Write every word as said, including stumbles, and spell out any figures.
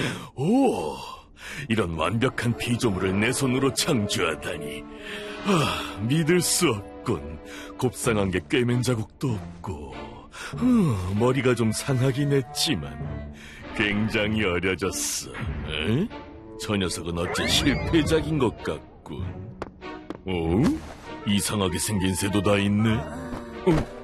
오, 이런 완벽한 피조물을 내 손으로 창조하다니. 아, 믿을 수 없군. 곱상한 게 꿰맨 자국도 없고, 어, 머리가 좀 상하긴 했지만 굉장히 어려졌어. 에? 저 녀석은 어째 실패작인 것 같군. 어? 이상하게 생긴 새도 다 있네. 어?